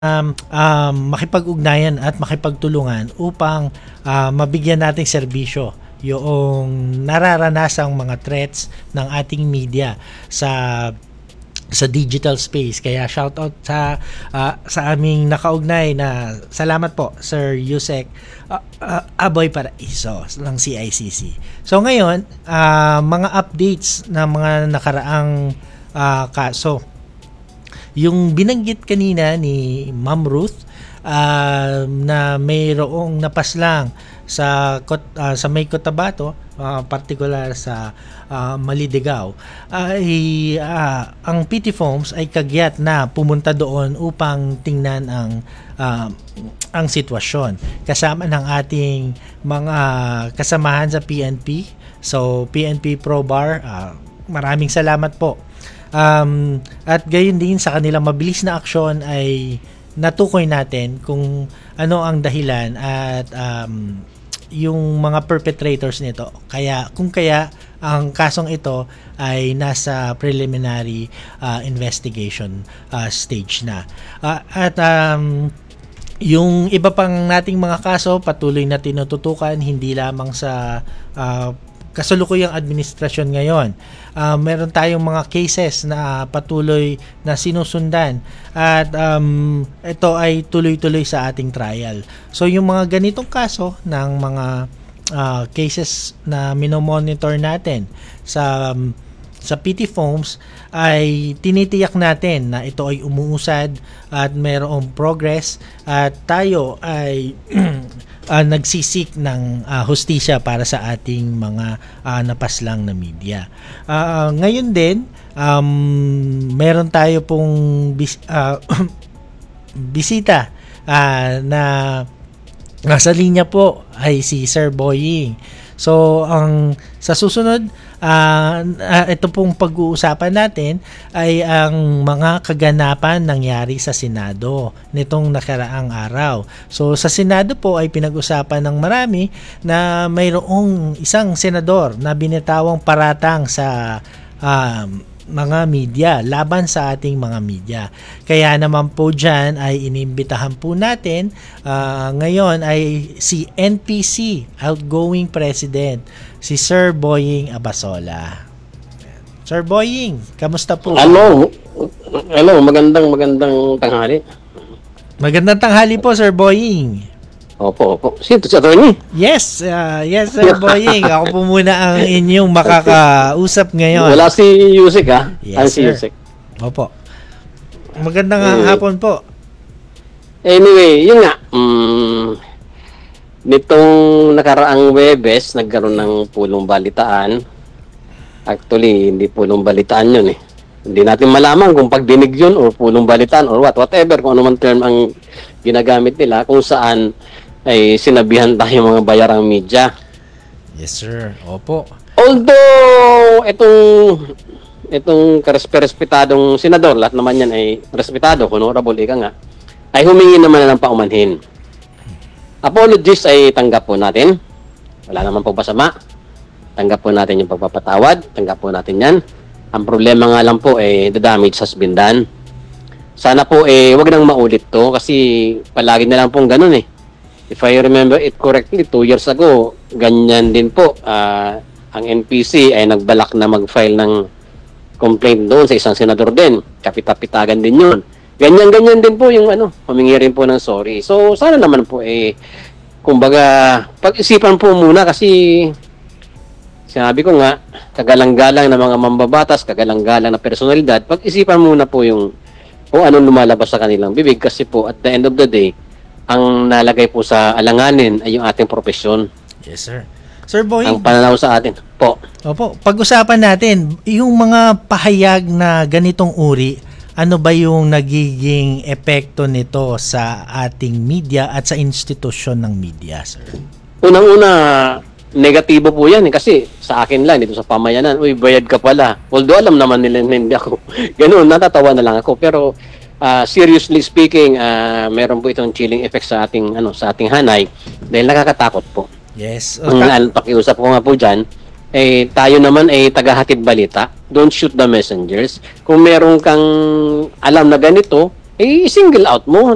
makipag-ugnayan at makipagtulungan upang mabigyan nating serbisyo yung nararanasang mga threats ng ating media sa digital space. Kaya shout out sa aming nakaugnay na salamat po Sir Yusek Aboy Paraiso ng CICC. So ngayon, mga updates ng mga nakaraang kaso. Yung binanggit kanina ni Ma'am Ruth na mayroong napaslang sa May Cotabato, particular sa Malidegaw, ay ang PT Foams ay kagyat na pumunta doon upang tingnan ang sitwasyon kasama ng ating mga kasamahan sa PNP. So PNP Probar, maraming salamat po. At gayon din sa kanilang mabilis na aksyon ay natukoy natin kung ano ang dahilan at yung mga perpetrators nito. Kaya ang kasong ito ay nasa preliminary investigation stage na. At yung iba pang nating mga kaso patuloy na tinututukan, hindi lamang sa kasalukuyang administrasyon ngayon. Meron tayong mga cases na patuloy na sinusundan at ito ay tuloy-tuloy sa ating trial. So yung mga ganitong kaso ng mga cases na minomonitor natin sa PT Foams ay tinitiyak natin na ito ay umuusad at mayroong progress at tayo ay nagsisik ng hustisya para sa ating mga napaslang na media. Ngayon din, meron tayo pong bisita na nasa linya po ay si Sir Boying. So, sa susunod, ito pong pag-uusapan natin ay ang mga kaganapan nangyari sa Senado nitong nakaraang araw. So, sa Senado po ay pinag-usapan ng marami na mayroong isang senador na binitawang paratang sa mga media, laban sa ating mga media. Kaya naman po dyan ay inimbitahan po natin ngayon ay si NPC outgoing president, si Sir Boying Abasola. Sir Boying, kamusta po? Hello, magandang tanghali. Magandang tanghali po, Sir Boying. Opo. Sino si attorney? Yes, Sir Boying. Ako po muna ang inyong makakausap ngayon. Wala si Yusek, ha? Yes, si sir. Yusek. Opo. Magandang hapon po. Anyway, yun nga. Nitong nakaraang Webes, nagkaroon ng pulong balitaan. Actually, hindi pulong balitaan yun eh. Hindi natin malaman kung pagdinig yun or pulong balitaan or whatever, kung ano man term ang ginagamit nila, kung saan ay sinabihan tayo mga bayarang media. Yes, sir. Opo. Although, itong respetadong senador, lahat naman yan ay respetado, honorable, ika nga, ay humingi naman na ng paumanhin. Apologies ay tanggap po natin. Wala naman po masama. Tanggap po natin yung pagpapatawad. Tanggap po natin yan. Ang problema nga lang po, the damage has been done. Sana po, wag nang maulit to kasi palagi na lang pong ganun eh. If I remember it correctly, 2 years ago, ganyan din po. Ang NPC ay nagbalak na mag-file ng complaint doon sa isang senador din. Kapitapitagan din yun. Ganyan din po yung humingi rin po ng sorry. So, sana naman po kumbaga, pag-isipan po muna kasi sinabi ko nga, kagalang-galang na mga mambabatas, kagalang-galang na personalidad, pag-isipan muna po yung kung anong lumalabas sa kanilang bibig kasi po at the end of the day, ang nalagay po sa alanganin ay yung ating profesyon. Yes, sir. Sir Boy, ang pananaw sa atin po. Opo, pag-usapan natin, yung mga pahayag na ganitong uri, ano ba yung nagiging epekto nito sa ating media at sa institusyon ng media, sir? Unang-una, negatibo po yan kasi sa akin lang dito sa pamayanan, uy, bayad ka pala. Although alam naman nila na hindi ako ganoon, natatawa na lang ako. Pero seriously speaking, meron po itong chilling effect sa ating hanay dahil nakakatakot po. Yes. Ang pakiusap ko nga po diyan, tayo naman ay tagahatid balita. Don't shoot the messengers. Kung meron kang alam na ganito, single out mo.